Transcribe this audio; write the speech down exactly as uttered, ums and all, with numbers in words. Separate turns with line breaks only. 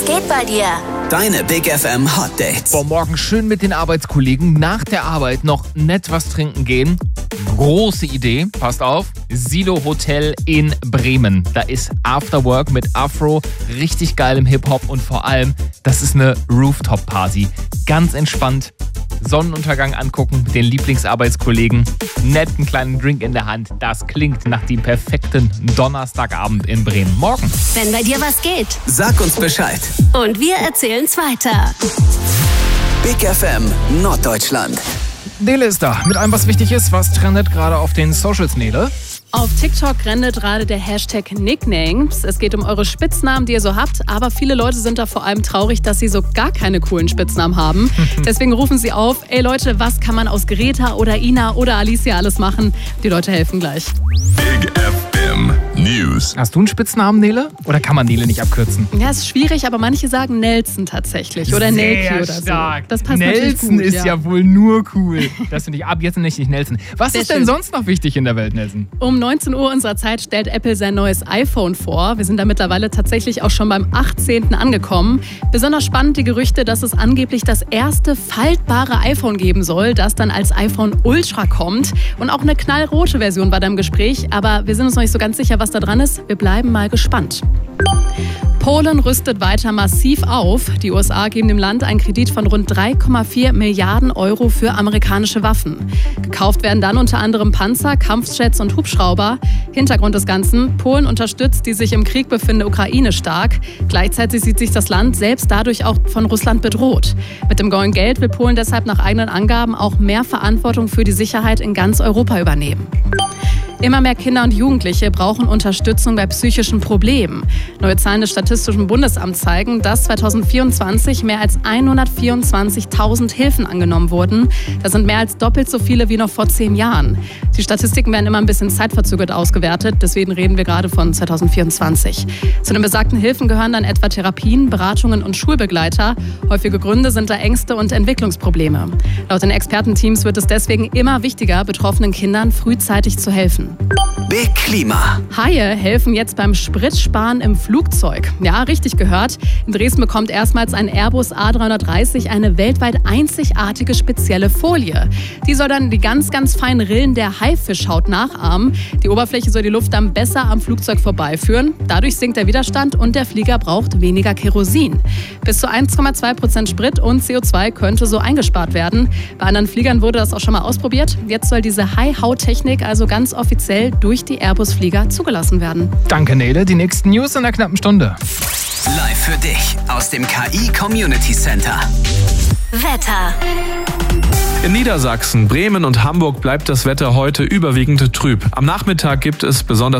Was geht bei dir?
Deine Big F M Hot Dates.
Boah, morgen schön mit den Arbeitskollegen nach der Arbeit noch nett was trinken gehen. Große Idee, passt auf. Silo Hotel in Bremen. Da ist Afterwork mit Afro, richtig geilem Hip-Hop und vor allem, das ist eine Rooftop-Party. Ganz entspannt. Sonnenuntergang angucken mit den Lieblingsarbeitskollegen. Netten kleinen Drink in der Hand. Das klingt nach dem perfekten Donnerstagabend in Bremen. Morgen.
Wenn bei dir was geht.
Sag uns Bescheid.
Und wir erzählen's weiter.
Big F M Norddeutschland.
Nele ist da mit allem, was wichtig ist. Was trendet gerade auf den Socials, Nele?
Auf TikTok rennt gerade der Hashtag Nicknames. Es geht um eure Spitznamen, die ihr so habt. Aber viele Leute sind da vor allem traurig, dass sie so gar keine coolen Spitznamen haben. Deswegen rufen sie auf, ey Leute, was kann man aus Greta oder Ina oder Alicia alles machen? Die Leute helfen gleich.
Big F M News.
Hast du einen Spitznamen, Nele? Oder kann man Nele nicht abkürzen?
Ja, ist schwierig, aber manche sagen Nelson tatsächlich. Oder
Sehr
Nelki oder
stark.
so. Das passt
Nelson
natürlich gut,
ist
ja.
ja wohl nur cool. Das finde ich ab jetzt nicht Nelson. Was
Sehr
ist denn
schön.
sonst noch wichtig in der Welt, Nelson?
Um neunzehn Uhr unserer Zeit stellt Apple sein neues iPhone vor. Wir sind da mittlerweile tatsächlich auch schon beim achtzehnten angekommen. Besonders spannend die Gerüchte, dass es angeblich das erste faltbare iPhone geben soll, das dann als iPhone Ultra kommt. Und auch eine knallrote Version war da im Gespräch. Aber wir sind uns noch nicht so ganz sicher, was da dran ist. Wir bleiben mal gespannt. Polen rüstet weiter massiv auf. Die U S A geben dem Land einen Kredit von rund drei Komma vier Milliarden Euro für amerikanische Waffen. Gekauft werden dann unter anderem Panzer, Kampfjets und Hubschrauber. Hintergrund des Ganzen: Polen unterstützt die sich im Krieg befindende Ukraine stark. Gleichzeitig sieht sich das Land selbst dadurch auch von Russland bedroht. Mit dem neuen Geld will Polen deshalb nach eigenen Angaben auch mehr Verantwortung für die Sicherheit in ganz Europa übernehmen. Immer mehr Kinder und Jugendliche brauchen Unterstützung bei psychischen Problemen. Neue Zahlen des Statistischen Bundesamts zeigen, dass zweitausendvierundzwanzig mehr als hundertvierundzwanzigtausend Hilfen angenommen wurden. Das sind mehr als doppelt so viele wie noch vor zehn Jahren. Die Statistiken werden immer ein bisschen zeitverzögert ausgewertet, deswegen reden wir gerade von zweitausendvierundzwanzig. Zu den besagten Hilfen gehören dann etwa Therapien, Beratungen und Schulbegleiter. Häufige Gründe sind da Ängste und Entwicklungsprobleme. Laut den Expertenteams wird es deswegen immer wichtiger, betroffenen Kindern frühzeitig zu helfen.
Big Klima.
Haie helfen jetzt beim Spritsparen im Flugzeug. Ja, richtig gehört. In Dresden bekommt erstmals ein Airbus A dreihundertdreißig eine weltweit einzigartige spezielle Folie. Die soll dann die ganz, ganz feinen Rillen der Haifischhaut nachahmen. Die Oberfläche soll die Luft dann besser am Flugzeug vorbeiführen. Dadurch sinkt der Widerstand und der Flieger braucht weniger Kerosin. Bis zu eins Komma zwei Prozent Sprit und C O zwei könnte so eingespart werden. Bei anderen Fliegern wurde das auch schon mal ausprobiert. Jetzt soll diese Hai-Haut-Technik also ganz offiziell durch die Airbus-Flieger zugelassen werden.
Danke, Nele. Die nächsten News in einer knappen Stunde.
Live für dich aus dem K I Community Center.
Wetter.
In Niedersachsen, Bremen und Hamburg bleibt das Wetter heute überwiegend trüb. Am Nachmittag gibt es besonders